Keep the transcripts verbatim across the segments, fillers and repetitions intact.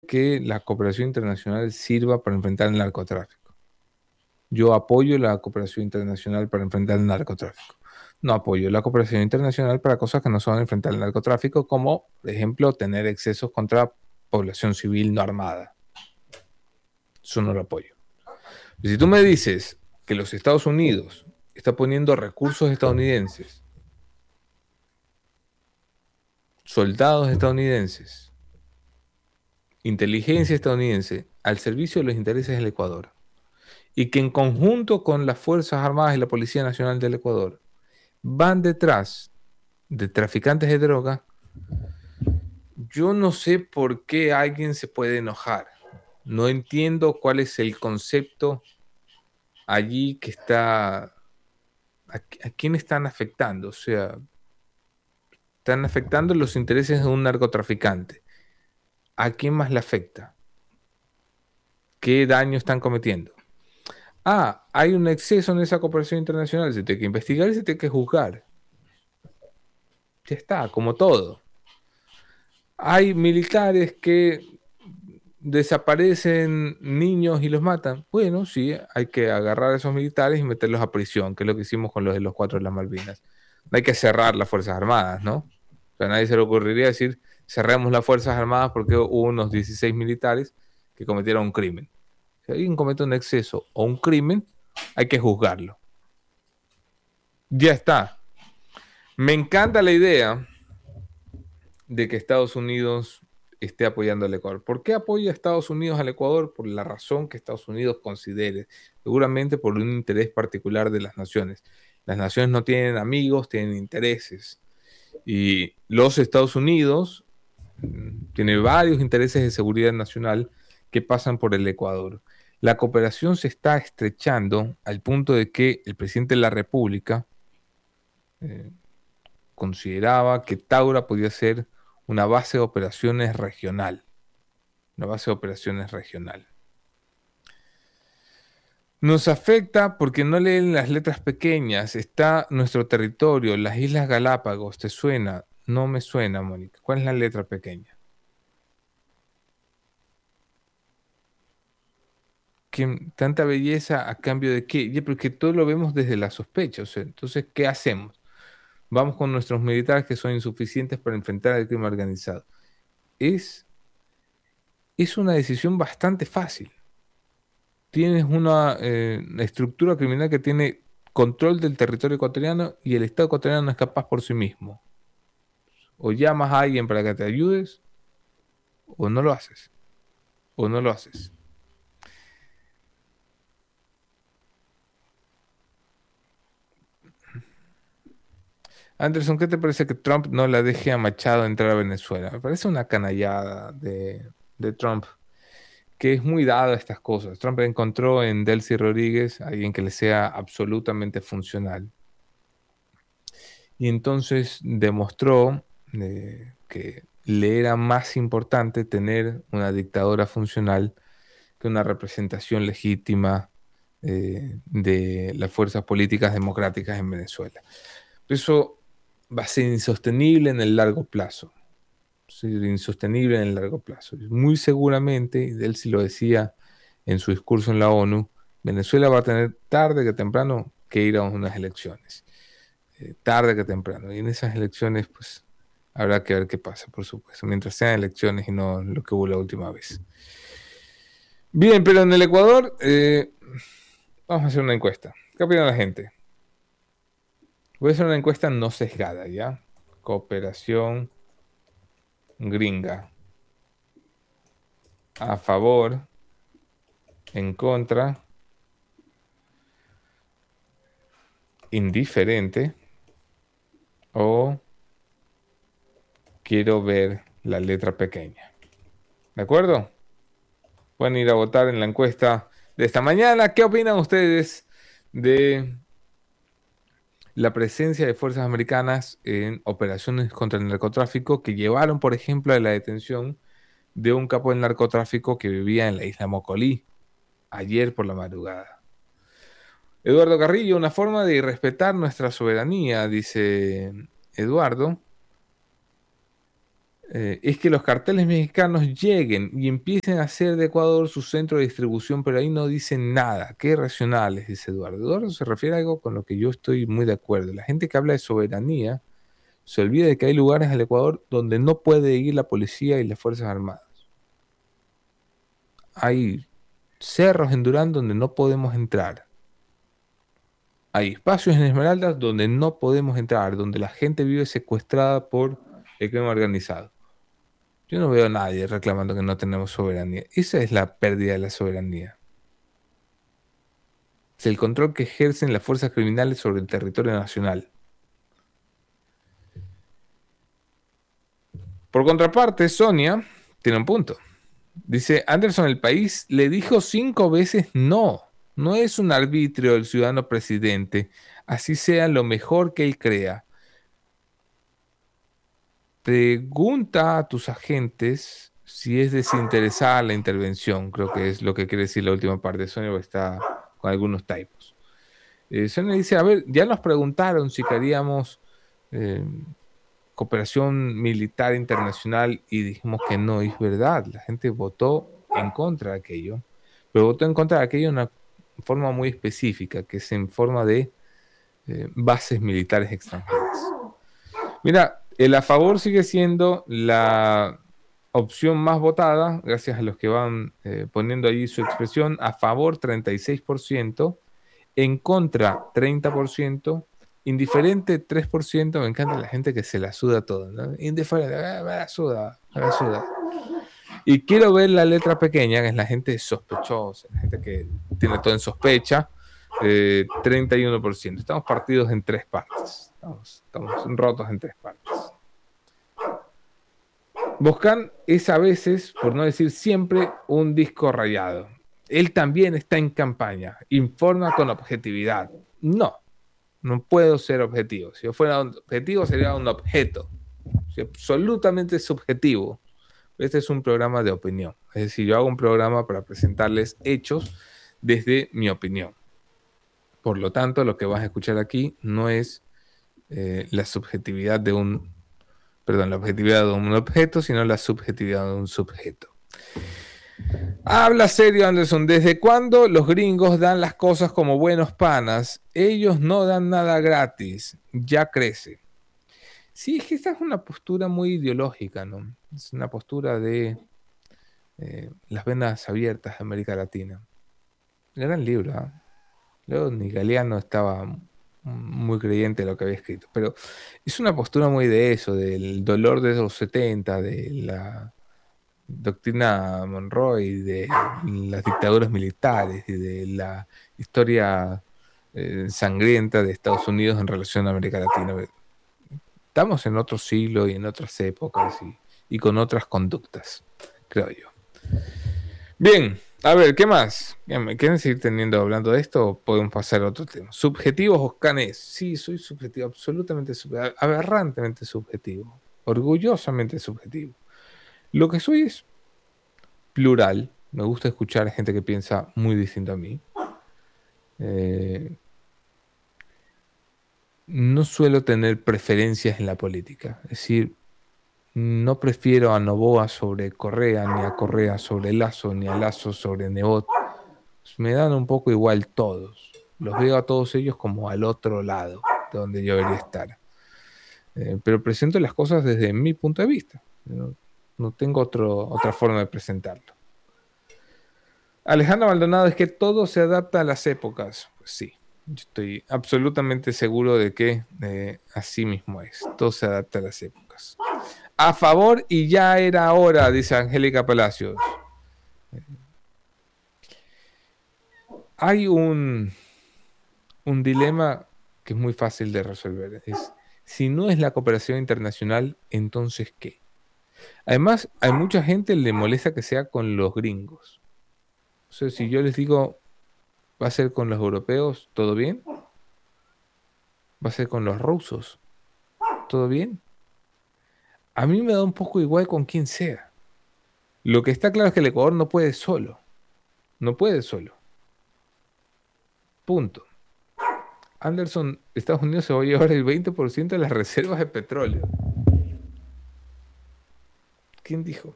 que la cooperación internacional sirva para enfrentar el narcotráfico. Yo apoyo la cooperación internacional para enfrentar el narcotráfico. No apoyo la cooperación internacional para cosas que no son enfrentar el narcotráfico, como, por ejemplo, tener excesos contra población civil no armada. Eso no lo apoyo. Y si tú me dices que los Estados Unidos está poniendo recursos estadounidenses, soldados estadounidenses, inteligencia estadounidense al servicio de los intereses del Ecuador, y que en conjunto con las Fuerzas Armadas y la Policía Nacional del Ecuador van detrás de traficantes de droga, yo no sé por qué alguien se puede enojar. No entiendo cuál es el concepto allí que está, a, a quién están afectando. O sea, están afectando los intereses de un narcotraficante. ¿A quién más le afecta? ¿Qué daño están cometiendo? Ah, hay un exceso en esa cooperación internacional, se tiene que investigar y se tiene que juzgar. Ya está, como todo. Hay militares que desaparecen niños y los matan. Bueno, sí, hay que agarrar a esos militares y meterlos a prisión, que es lo que hicimos con los de los cuatro de las Malvinas. No hay que cerrar las Fuerzas Armadas, ¿no? O sea, a nadie se le ocurriría decir, cerremos las Fuerzas Armadas porque hubo unos dieciséis militares que cometieron un crimen. Si alguien comete un exceso o un crimen, hay que juzgarlo. Ya está. Me encanta la idea de que Estados Unidos esté apoyando al Ecuador. ¿Por qué apoya a Estados Unidos al Ecuador? Por la razón que Estados Unidos considere, seguramente por un interés particular de las naciones. Las naciones no tienen amigos, tienen intereses. Y los Estados Unidos mm, tiene varios intereses de seguridad nacional que pasan por el Ecuador. La cooperación se está estrechando al punto de que el presidente de la República eh, consideraba que Taura podía ser una base de operaciones regional, una base de operaciones regional. Nos afecta porque no leen las letras pequeñas. Está nuestro territorio, las Islas Galápagos. ¿Te suena? No me suena, Mónica. ¿Cuál es la letra pequeña? ¿Qué- ¿Tanta belleza a cambio de qué? Ya, porque todo lo vemos desde la sospecha. O sea, entonces, ¿qué hacemos? Vamos con nuestros militares que son insuficientes para enfrentar al crimen organizado. Es, es una decisión bastante fácil. Tienes una eh, estructura criminal que tiene control del territorio ecuatoriano y el Estado ecuatoriano no es capaz por sí mismo. O llamas a alguien para que te ayudes, o no lo haces, o no lo haces. Anderson, ¿qué te parece que Trump no la deje a Machado entrar a Venezuela? Me parece una canallada de, de Trump, que es muy dado a estas cosas. Trump encontró en Delcy Rodríguez a alguien que le sea absolutamente funcional. Y entonces demostró eh, que le era más importante tener una dictadura funcional que una representación legítima eh, de las fuerzas políticas democráticas en Venezuela. Eso va a ser insostenible en el largo plazo. Ser insostenible en el largo plazo. Muy seguramente, y él sí lo decía en su discurso en la ONU, Venezuela va a tener tarde que temprano que ir a unas elecciones eh, tarde que temprano. Y en esas elecciones, pues, habrá que ver qué pasa, por supuesto, mientras sean elecciones y no lo que hubo la última vez. Bien, pero en el Ecuador, eh, vamos a hacer una encuesta. ¿Qué opina la gente? Voy a hacer una encuesta no sesgada, ¿ya? Cooperación gringa. A favor, en contra, indiferente o quiero ver la letra pequeña. ¿De acuerdo? Pueden ir a votar en la encuesta de esta mañana. ¿Qué opinan ustedes de la presencia de fuerzas americanas en operaciones contra el narcotráfico que llevaron, por ejemplo, a la detención de un capo del narcotráfico que vivía en la isla Mocolí ayer por la madrugada? Eduardo Carrillo, una forma de respetar nuestra soberanía, dice Eduardo. eh, es que los carteles mexicanos lleguen y empiecen a hacer de Ecuador su centro de distribución, pero ahí no dicen nada. Qué racionales, dice Eduardo. Eduardo se refiere a algo con lo que yo estoy muy de acuerdo. La gente que habla de soberanía se olvida de que hay lugares en el Ecuador donde no puede ir la policía y las Fuerzas Armadas. Hay cerros en Durán donde no podemos entrar. Hay espacios en Esmeraldas donde no podemos entrar, donde la gente vive secuestrada por el crimen organizado. Yo no veo a nadie reclamando que no tenemos soberanía. Esa es la pérdida de la soberanía. Es el control que ejercen las fuerzas criminales sobre el territorio nacional. Por contraparte, Sonia tiene un punto. Dice, Anderson, el país le dijo cinco veces no. No es un arbitrio del ciudadano presidente. Así sea lo mejor que él crea. Pregunta a tus agentes si es desinteresada la intervención. Creo que es lo que quiere decir la última parte de Sonia, porque está con algunos typos. Eh, Sonia dice, a ver, ya nos preguntaron si queríamos eh, cooperación militar internacional y dijimos que no, es verdad. La gente votó en contra de aquello, pero votó en contra de aquello de una forma muy específica, que es en forma de eh, bases militares extranjeras. Mira, el a favor sigue siendo la opción más votada, gracias a los que van eh, poniendo ahí su expresión. A favor treinta y seis por ciento, en contra treinta por ciento, indiferente tres por ciento. Me encanta la gente que se la suda todo, ¿no? Indiferente, eh, me la suda, me la suda. Y quiero ver la letra pequeña, que es la gente sospechosa, la gente que tiene todo en sospecha. Eh, treinta y uno por ciento. Estamos partidos en tres partes. Estamos, estamos rotos en tres partes. Boscan es a veces, por no decir siempre, un disco rayado. Él también está en campaña. Informa con objetividad. No, no puedo ser objetivo. Si yo fuera objetivo sería un objeto. O sea, absolutamente subjetivo. Este es un programa de opinión. Es decir, yo hago un programa para presentarles hechos desde mi opinión. Por lo tanto, lo que vas a escuchar aquí no es eh, la subjetividad de un, perdón, la objetividad de un objeto, sino la subjetividad de un sujeto. Habla serio, Anderson. ¿Desde cuándo los gringos dan las cosas como buenos panas? Ellos no dan nada gratis. Ya crece. Sí, es que esta es una postura muy ideológica, ¿no? Es una postura de eh, las venas abiertas de América Latina. Gran libro, ¿eh? Luego ni Galeano estaba muy creyente de lo que había escrito, pero es una postura muy de eso, del dolor de los setenta, de la doctrina Monroe, de las dictaduras militares y de la historia eh, sangrienta de Estados Unidos en relación a América Latina. Estamos en otro siglo y en otras épocas y, y con otras conductas, creo yo. Bien, a ver, ¿qué más? ¿Quieren seguir teniendo hablando de esto o podemos pasar a otro tema? ¿Subjetivos o canes? Sí, soy subjetivo, absolutamente subjetivo, aberrantemente subjetivo, orgullosamente subjetivo. Lo que soy es plural. Me gusta escuchar gente que piensa muy distinto a mí. Eh, no suelo tener preferencias en la política. Es decir, no prefiero a Noboa sobre Correa, ni a Correa sobre Lasso, ni a Lasso sobre Nebot. Me dan un poco igual todos. Los veo a todos ellos como al otro lado de donde yo debería estar. Eh, pero presento las cosas desde mi punto de vista. No, no tengo otro, otra forma de presentarlo. Alejandro Maldonado, es que todo se adapta a las épocas. Pues sí, yo estoy absolutamente seguro de que eh, así mismo es. Todo se adapta a las épocas. A favor y ya era hora, dice Angélica Palacios. Hay un, un dilema que es muy fácil de resolver. Es, si no es la cooperación internacional, entonces ¿qué? Además, hay mucha gente que le molesta que sea con los gringos. O sea, si yo les digo, va a ser con los europeos, ¿todo bien? Va a ser con los rusos, ¿todo bien? A mí me da un poco igual con quien sea. Lo que está claro es que el Ecuador no puede solo. No puede solo. Punto. Anderson, Estados Unidos se va a llevar el veinte por ciento de las reservas de petróleo. ¿Quién dijo?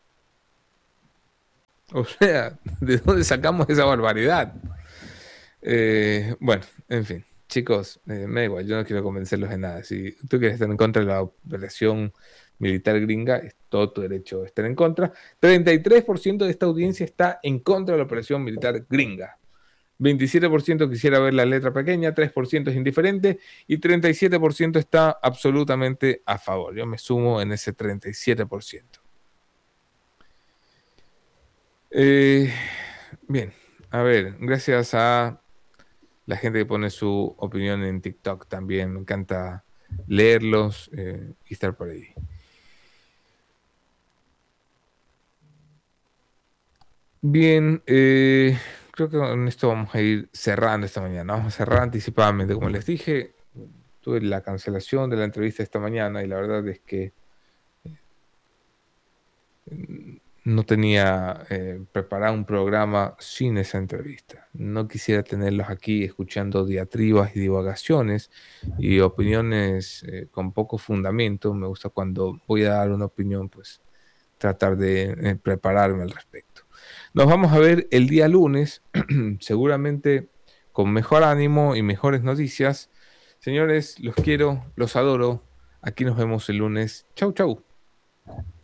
O sea, ¿de dónde sacamos esa barbaridad? Eh, bueno, en fin, chicos, eh, me da igual, yo no quiero convencerlos de nada. Si tú quieres estar en contra de la operación militar gringa, es todo tu derecho a estar en contra. treinta y tres por ciento de esta audiencia está en contra de la operación militar gringa. veintisiete por ciento quisiera ver la letra pequeña, tres por ciento es indiferente y treinta y siete por ciento está absolutamente a favor. Yo me sumo en ese treinta y siete por ciento. Eh, bien, a ver, gracias a la gente que pone su opinión en TikTok también. Me encanta leerlos eh, y estar por ahí. Bien, eh, creo que con esto vamos a ir cerrando esta mañana. Vamos a cerrar anticipadamente, como les dije. Tuve la cancelación de la entrevista esta mañana y la verdad es que mm, no tenía eh, preparado un programa sin esa entrevista. No quisiera tenerlos aquí escuchando diatribas y divagaciones y opiniones eh, con poco fundamento. Me gusta cuando voy a dar una opinión, pues tratar de eh, prepararme al respecto. Nos vamos a ver el día lunes, seguramente con mejor ánimo y mejores noticias. Señores, los quiero, los adoro. Aquí nos vemos el lunes. Chau, chau.